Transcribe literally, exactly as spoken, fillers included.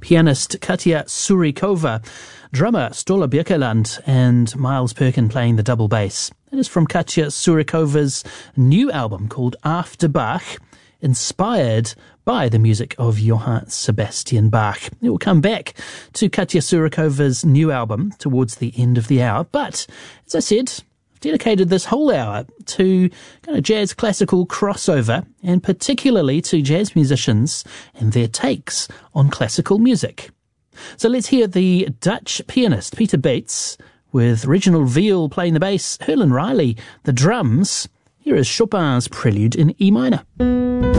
pianist Katia Surikova, drummer Stola Birkeland, and Miles Perkin playing the double bass. It is from Katia Surikova's new album called After Bach, inspired by the music of Johann Sebastian Bach. It will come back to Katia Surikova's new album towards the end of the hour, but as I said, I've dedicated this whole hour to kind of jazz classical crossover, and particularly to jazz musicians and their takes on classical music. So let's hear the Dutch pianist Peter Beets with Reginald Veal playing the bass, Herlin Riley the drums. Here is Chopin's Prelude in E minor.